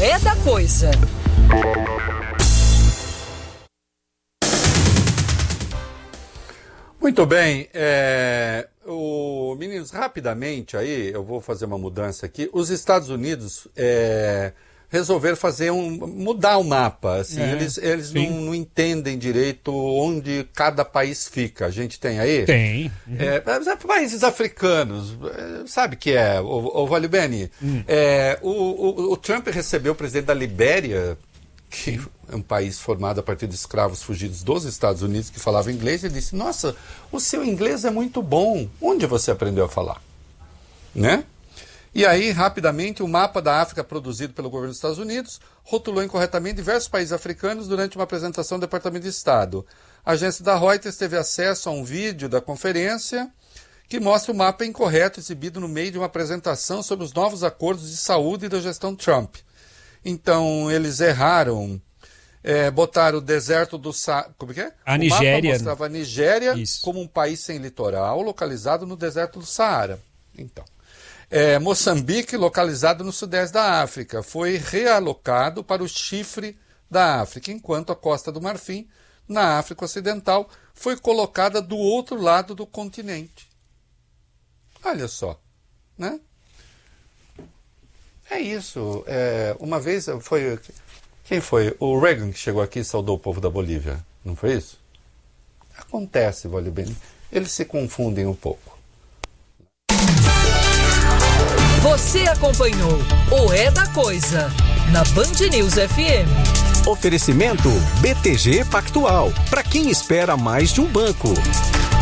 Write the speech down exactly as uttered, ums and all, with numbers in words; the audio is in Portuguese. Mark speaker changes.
Speaker 1: É da Coisa.
Speaker 2: Muito bem, é, o, meninos, rapidamente aí, eu vou fazer uma mudança aqui. Os Estados Unidos é, resolveram fazer um, mudar o mapa. Assim, é, eles eles não, não entendem direito onde cada país fica. A gente tem aí?
Speaker 3: Tem. Uhum.
Speaker 2: É, países africanos, sabe que é, o, o Valibeni? Hum. É, o, o, o Trump recebeu o presidente da Libéria, que é um país formado a partir de escravos fugidos dos Estados Unidos que falavam inglês, e disse: nossa, o seu inglês é muito bom, onde você aprendeu a falar? Né? E aí, rapidamente, o mapa da África produzido pelo governo dos Estados Unidos rotulou incorretamente diversos países africanos durante uma apresentação do Departamento de Estado. A agência da Reuters teve acesso a um vídeo da conferência que mostra o mapa incorreto exibido no meio de uma apresentação sobre os novos acordos de saúde da gestão Trump. Então, eles erraram, é, botaram o deserto do Saara... Como que é?
Speaker 3: A
Speaker 2: o
Speaker 3: Nigéria.
Speaker 2: mapa mostrava a Nigéria
Speaker 3: Isso.
Speaker 2: como um país sem litoral, localizado no deserto do Saara. Então, é, Moçambique, localizado no sudeste da África, foi realocado para o chifre da África, enquanto a Costa do Marfim, na África Ocidental, foi colocada do outro lado do continente. Olha só, né? É isso. É, uma vez foi... Quem foi? O Reagan que chegou aqui e saudou o povo da Bolívia. Não foi isso? Acontece, vale bem. Eles se confundem um pouco.
Speaker 1: Você acompanhou o É da Coisa na Band News F M.
Speaker 4: Oferecimento B T G Pactual. Para quem espera mais de um banco.